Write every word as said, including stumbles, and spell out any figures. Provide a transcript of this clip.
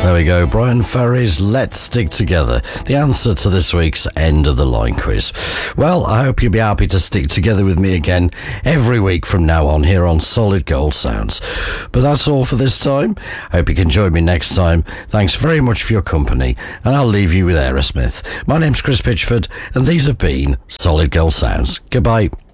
There we go, Brian Ferry's Let's Stick Together, the answer to this week's End of the Line quiz. Well, I hope you'll be happy to stick together with me again every week from now on here on Solid Gold Sounds. But that's all for this time. I hope you can join me next time. Thanks very much for your company, and I'll leave you with Aerosmith. My name's Chris Pitchford, and these have been Solid Gold Sounds. Goodbye.